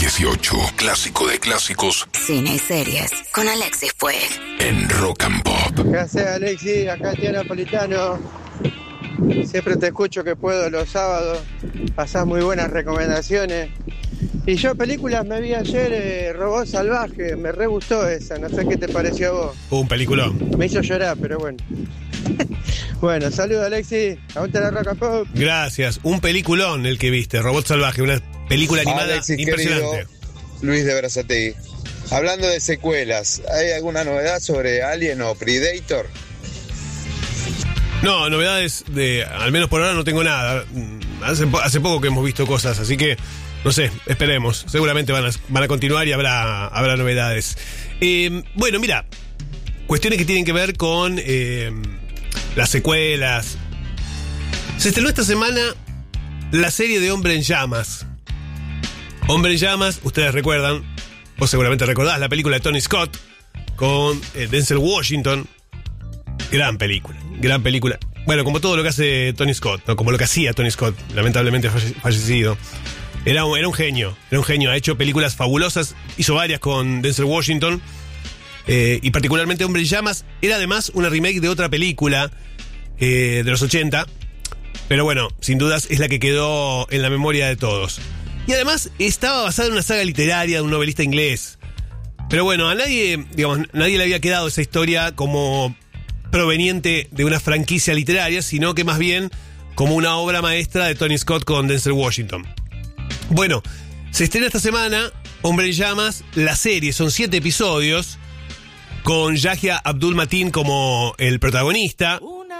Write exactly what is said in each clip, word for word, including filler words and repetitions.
dieciocho, clásico de clásicos. Cine y series con Alexis Puig. En Rock and Pop. ¿Qué haces, Alexis? Acá Tía Napolitano. Siempre te escucho que puedo los sábados. Pasás muy buenas recomendaciones. Y yo películas me vi ayer, eh, Robot Salvaje. Me re gustó esa, no sé qué te pareció a vos. Un peliculón. Me hizo llorar, pero bueno. Bueno, saludos, Alexis. Aguanta la Rock and Pop. Gracias. Un peliculón el que viste, Robot Salvaje, una película animada Alexis, impresionante. Querido, Luis de Berazategui. Hablando de secuelas, ¿hay alguna novedad sobre Alien o Predator? No, novedades de, al menos por ahora no tengo nada. Hace, hace poco que hemos visto cosas, así que no sé, esperemos. Seguramente van a, van a continuar y habrá, habrá novedades. Eh, bueno, mira, cuestiones que tienen que ver con eh, las secuelas. Se estrenó esta semana la serie de Hombre en Llamas. Hombre en Llamas, ustedes recuerdan, vos seguramente recordás la película de Tony Scott con eh, Denzel Washington. Gran película, gran película. Bueno, como todo lo que hace Tony Scott, ¿no? Como lo que hacía Tony Scott, lamentablemente fallecido. Era un, era un genio, era un genio. Ha hecho películas fabulosas, hizo varias con Denzel Washington. Eh, y particularmente Hombre en Llamas era además una remake de otra película eh, de los ochenta. Pero bueno, sin dudas es la que quedó en la memoria de todos. Y además estaba basada en una saga literaria de un novelista inglés. Pero bueno, a nadie, digamos, nadie le había quedado esa historia como proveniente de una franquicia literaria, sino que más bien como una obra maestra de Tony Scott con Denzel Washington. Bueno, se estrena esta semana Hombre en Llamas, la serie, son siete episodios, con Yahya Abdul-Mateen como el protagonista.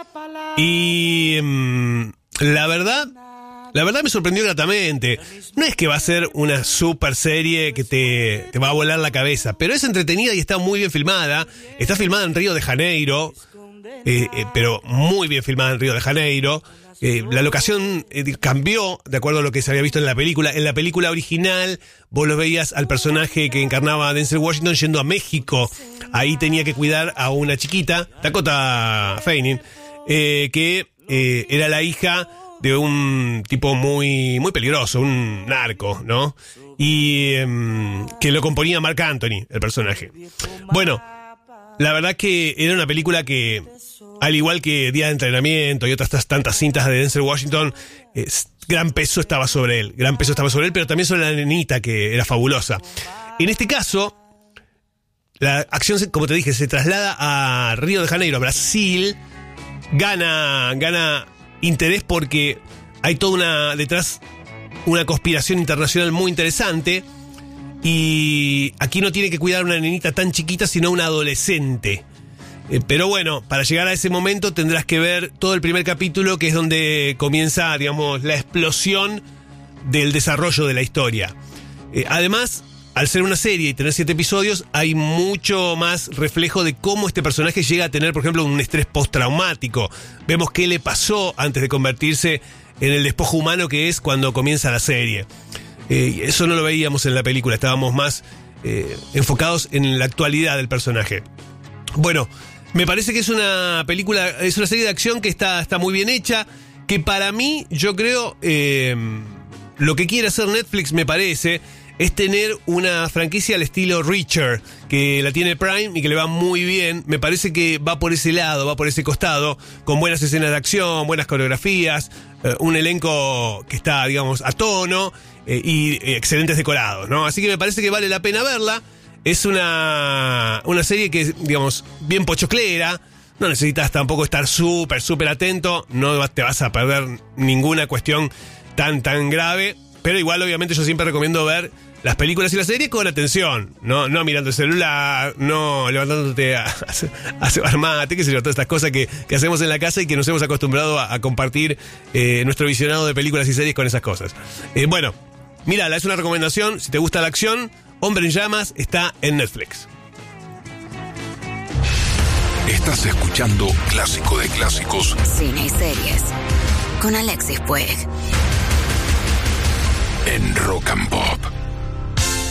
Y mmm, la verdad, la verdad me sorprendió gratamente. No es que va a ser una super serie que te, te va a volar la cabeza, pero es entretenida y está muy bien filmada. Está filmada en Río de Janeiro, eh, eh, pero muy bien filmada en Río de Janeiro. Eh, la locación eh, cambió de acuerdo a lo que se había visto en la película. En la película original vos lo veías al personaje que encarnaba a Denzel Washington yendo a México. Ahí tenía que cuidar a una chiquita, Dakota Fanning, eh, que eh, era la hija de un tipo muy muy peligroso, un narco, ¿no? Y eh, que lo componía Marc Anthony, el personaje. Bueno, la verdad que era una película que, al igual que Día de Entrenamiento y otras tantas cintas de Denzel Washington, eh, gran peso estaba sobre él, gran peso estaba sobre él, pero también sobre la nenita, que era fabulosa. En este caso, la acción, como te dije, se traslada a Río de Janeiro, Brasil. Gana, gana interés porque hay toda una, detrás, una conspiración internacional muy interesante. Y aquí no tiene que cuidar a una nenita tan chiquita, sino a una adolescente. Eh, pero bueno, para llegar a ese momento tendrás que ver todo el primer capítulo, que es donde comienza, digamos, la explosión del desarrollo de la historia. Eh, además, al ser una serie y tener siete episodios, hay mucho más reflejo de cómo este personaje llega a tener, por ejemplo, un estrés postraumático. Vemos qué le pasó antes de convertirse en el despojo humano que es cuando comienza la serie. Eh, eso no lo veíamos en la película, estábamos más eh, enfocados en la actualidad del personaje. Bueno, me parece que es una película, es una serie de acción que está, está muy bien hecha, que para mí, yo creo, eh, lo que quiere hacer Netflix, me parece, es tener una franquicia al estilo Reacher, que la tiene Prime y que le va muy bien. Me parece que va por ese lado, va por ese costado, con buenas escenas de acción, buenas coreografías, eh, un elenco que está, digamos, a tono, eh, y eh, excelentes decorados, ¿no? Así que me parece que vale la pena verla. Es una, una serie que es, digamos, bien pochoclera. No necesitas tampoco estar súper, súper atento. No te vas a perder ninguna cuestión tan, tan grave. Pero igual, obviamente, yo siempre recomiendo ver las películas y las series con atención. No, no mirando el celular, no levantándote a, a, a cebar mate, qué sé yo, todas estas cosas que, que hacemos en la casa y que nos hemos acostumbrado a, a compartir eh, nuestro visionado de películas y series con esas cosas. Eh, bueno, mírala, es una recomendación. Si te gusta la acción, Hombre en Llamas está en Netflix. Estás escuchando Clásico de Clásicos. Cine y series con Alexis Puig. En Rock and Pop.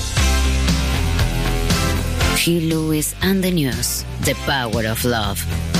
Hugh Lewis and the News. The Power of Love.